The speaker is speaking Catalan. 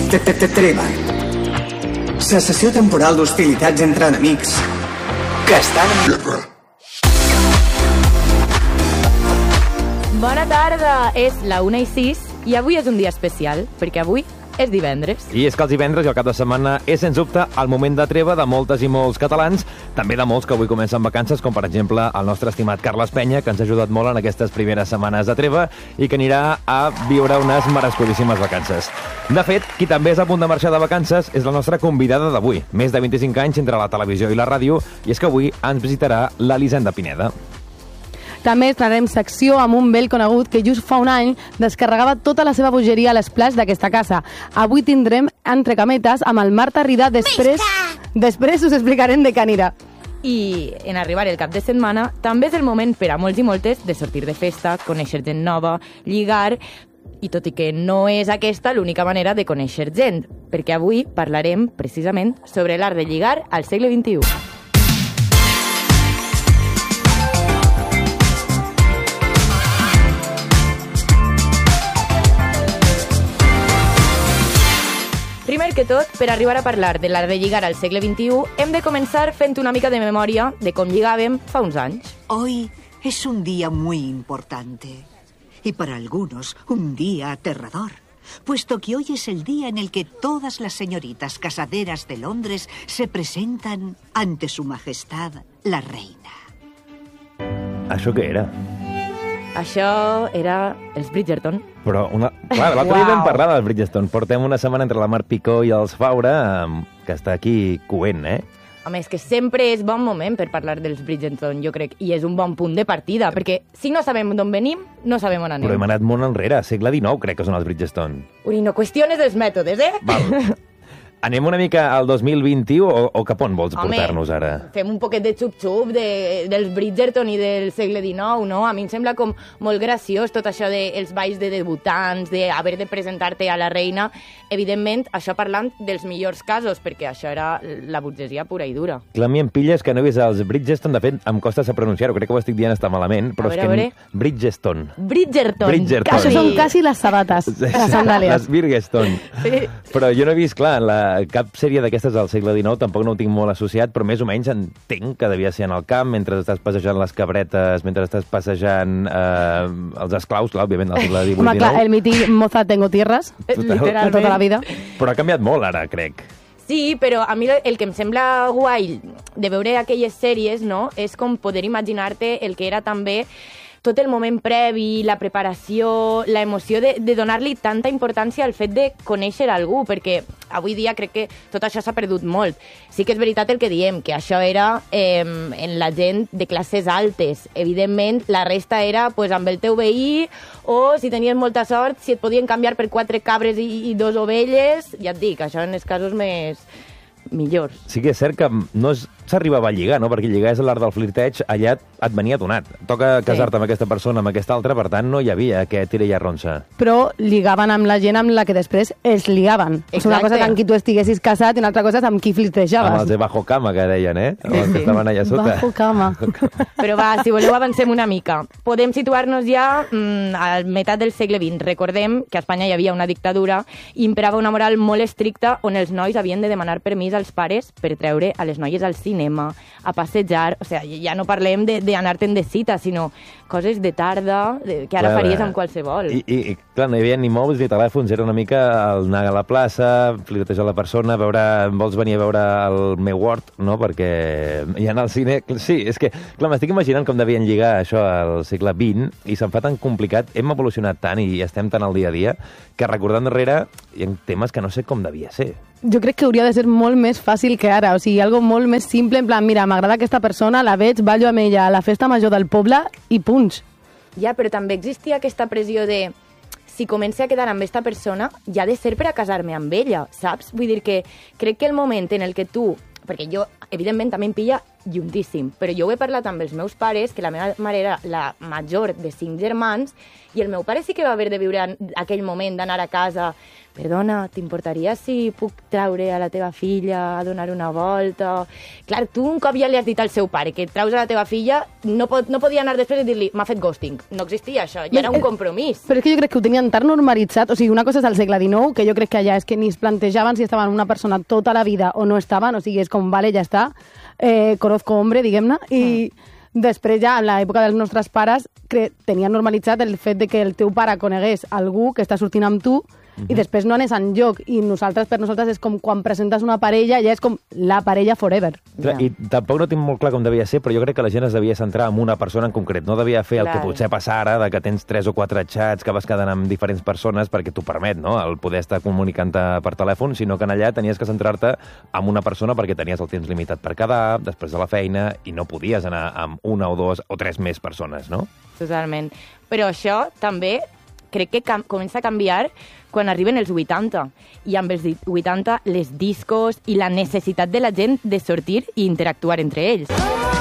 Treva. Cessació temporal d'hostilitats entre enemics que estan en guerra. Bona tarda, és la 1:06 i avui és un dia especial, perquè avui és divendres. I és que els divendres i el cap de setmana és, sens dubte, el moment de treva de moltes i molts catalans, també de molts que avui comencen vacances, com per exemple el nostre estimat Carles Penya, que ens ha ajudat molt en aquestes primeres setmanes de treva i que anirà a viure unes merescudíssimes vacances. De fet, qui també és a punt de marxar de vacances és la nostra convidada d'avui. Més de 25 anys entre la televisió i la ràdio, i és que avui ens visitarà l'Elisenda Pineda. També estrenarem secció amb un vell conegut que just fa un any descarregava tota la seva bogeria a l'esplaç d'aquesta casa. Avui tindrem entre cametes amb el Marta Ridà. Després us explicarem de què anirà. I en arribar el cap de setmana també és el moment per a molts i moltes de sortir de festa, conèixer gent nova, lligar, i tot i que no és aquesta l'única manera de conèixer gent, perquè avui parlarem precisament sobre l'art de lligar al segle XXI. Primer que tot, per arribar a parlar de l'art de lligar al segle XXI, hem de començar fent una mica de memòria de com lligàvem fa uns anys. Hoy es un día muy importante y para algunos un día aterrador, puesto que hoy es el día en el que todas las señoritas casaderas de Londres se presentan ante su majestad la reina. Això què era? Això era els Bridgerton. Però l'altre dia vam parlar dels Bridgerton. Portem una setmana entre la Mar Picó i els Faura, que està aquí coent, eh? Home, és que sempre és bon moment per parlar dels Bridgerton, jo crec, i és un bon punt de partida, perquè si no sabem d'on venim, no sabem on anem. Però hem anat molt enrere, segle XIX crec que són els Bridgerton. Ui, no qüestiones els mètodes, eh? Val. Anem una mica al 2021 o cap on vols portar-nos ara? Fem un poquet de xup-xup dels Bridgerton i del segle XIX, no? A mi em sembla com molt graciós tot això dels balls de debutants, d'haver de presentar-te a la reina. Evidentment, això parlant dels millors casos, perquè això era la burgesia pura i dura. Clar, a mi em pilles que no he vist els Bridgerton, de fet, em costa pronunciar-ho, crec que ho estic dient està malament, però és que... Bridgerton. Bridgerton. Això són quasi les sabates, les sandàlies. Les Bridgerton. Sí. Però jo no he vist, clar, cap sèrie d'aquestes del segle XIX, tampoc no ho tinc molt associat, però més o menys entenc que devia ser en el camp, mentre estàs passejant les cabretes, mentre estàs passejant els esclaus, clar, òbviament, del segle XVIII. Home, clar, el mític Moza tengo tierras, literalment. Tota la vida. Però ha canviat molt ara, crec. Sí, però a mi el que em sembla guai de veure aquelles sèries, no?, és com poder imaginar-te el que era també tot el moment previ, la preparació, la emoció de donar-li tanta importància al fet de conèixer algú, perquè avui dia crec que tot això s'ha perdut molt. Sí que és veritat el que diem, que això era en la gent de classes altes. Evidentment, la resta era pues, amb el teu veí, o si tenies molta sort, si et podien canviar per 4 cabres i 2 ovelles, ja et dic, això en els casos més millors. Sí que és cert que no s'arribava a lligar, no? Perquè lligar és l'art del flirteig, allà et venia donat. Toca casar-te amb aquesta persona, amb aquesta altra, per tant no hi havia aquest tira i arronsa. Però lligaven amb la gent amb la que després es ligaven. És una cosa que amb qui tu estiguessis casat i una altra cosa és amb qui flirtejaves. Amb els de bajo cama, que deien, eh? Els que estaven allà sota. Bajo cama. Però va, si voleu avancem una mica. Podem situar-nos ja a meitat del segle XX. Recordem que a Espanya hi havia una dictadura i imperava una moral molt estricta on els nois havien de demanar permís als pares per treure a les noies al cinema, a passejar, o sigui, ja no parlem d'anar-te'n de cita, sinó coses de tarda que ara faries amb qualsevol. I clar, no hi havia ni mòbils ni telèfons, era una mica anar a la plaça, flirtejar la persona, vols venir a veure el meu Word, no? Perquè hi ha al cine... Sí, és que, clar, m'estic imaginant com devien lligar això al segle XX i se'n fa tan complicat, hem evolucionat tant i estem tan al dia a dia, que recordant darrere hi ha temes que no sé com devia ser. Jo crec que hauria de ser molt més fàcil que ara, o sigui, algo molt més simple, en plan, mira, m'agrada aquesta persona, la veig, ballo amb ella a la festa major del poble i punts. Ja, però també existia aquesta pressió de si començo a quedar amb aquesta persona, ja ha de ser per a casar-me amb ella, saps? Vull dir que crec que el moment en el que tu... Perquè jo, evidentment, també em pilla juntíssim, però jo ho he parlat amb els meus pares, que la meva mare era la major de 5 germans, i el meu pare sí que va haver de viure aquell moment d'anar a casa perdona, t'importaria si puc traure a la teva filla a donar una volta? Clar, tu un cop ja li has dit al seu pare que traus a la teva filla, no podia anar després i dir-li, m'ha fet ghosting. No existia això, ja era un compromís. Però és que jo crec que ho tenien tan normalitzat, o sigui, una cosa és al segle XIX, que jo crec que allà és que ni es plantejaven si estaven una persona tota la vida o no estaven, o sigui, és com, vale, ja està, conozco hombre, diguem-ne, i després ja, en l'època dels nostres pares, tenien normalitzat el fet de que el teu pare conegués algú que està sortint amb tu i després no anés enlloc. I per nosaltres és com quan presentes una parella, ja és com la parella forever. Clar, i tampoc no tinc molt clar com devia ser, però jo crec que la gent es devia centrar en una persona en concret. No devia fer el que potser passa ara, de que tens 3 o 4 xats que vas quedant amb diferents persones perquè t'ho permet, no?, el poder estar comunicant-te per telèfon, sinó que en allà tenies que centrar-te en una persona perquè tenies el temps limitat per quedar, després de la feina, i no podies anar amb 1 o 2 o 3 més persones, no? Totalment. Però això també crec que comença a canviar quan arriben els 80. I amb els 80, les discos i la necessitat de la gent de sortir i interactuar entre ells.